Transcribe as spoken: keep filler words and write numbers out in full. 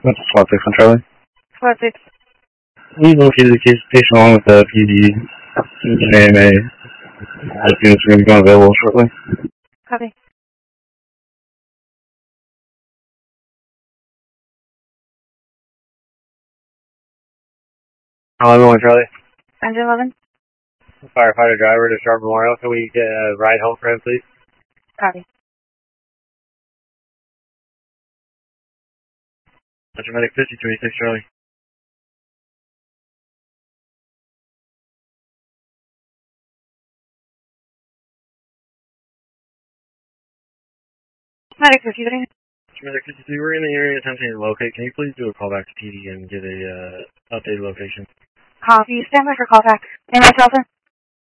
That's SWAT six on Charlie. SWAT six. We located the case patient along with the P D and A M A. As soon as we're going to become available shortly. Copy. eleven one Charlie. Engine eleven. Firefighter driver to Sharp Memorial. Can we get a ride home for him, please? Copy. Metro Medic fifty twenty-six Charlie. Medic fifty three. Metro Medic fifty-three, we're in the area attempting to locate. Can you please do a call back to P D and get a uh, updated location? Copy. Stand by for callback. Am I Charlton?